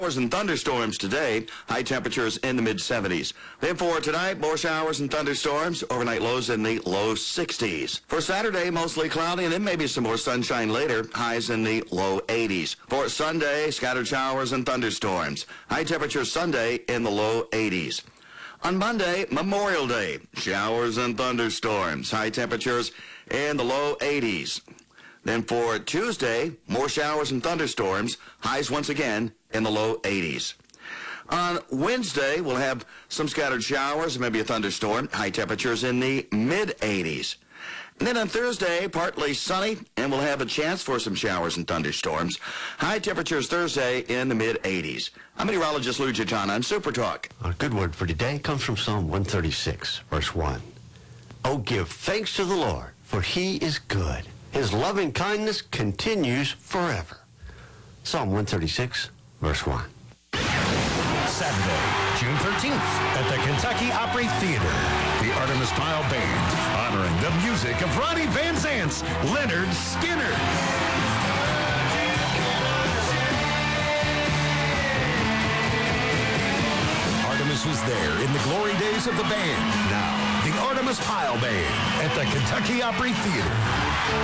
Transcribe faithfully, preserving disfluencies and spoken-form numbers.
And thunderstorms today, high temperatures in the mid seventies. Then for tonight, more showers and thunderstorms, overnight lows in the low sixties. For Saturday, mostly cloudy, and then maybe some more sunshine later, highs in the low eighties. For Sunday, scattered showers and thunderstorms, high temperatures Sunday in the low eighties. On Monday, Memorial Day, showers and thunderstorms, high temperatures in the low eighties. Then for Tuesday, more showers and thunderstorms, highs once again in the low eighties. On Wednesday, we'll have some scattered showers, maybe a thunderstorm, high temperatures in the mid eighties. And then on Thursday, partly sunny, and we'll have a chance for some showers and thunderstorms. High temperatures Thursday in the mid eighties. I'm meteorologist Lou Gitana on Super Talk. Our good word for today comes from Psalm one thirty-six, verse one. Oh, give thanks to the Lord, for he is good. His loving kindness continues forever. Psalm one thirty-six, verse one. Saturday, June thirteenth, at the Kentucky Opry Theater, the Artemis Pyle Band, honoring the music of Ronnie Van Zant's Lynyrd Skynyrd. Artemis was there in the glory days of the band. Now, the Artemis Pyle Band at the Kentucky Opry Theater.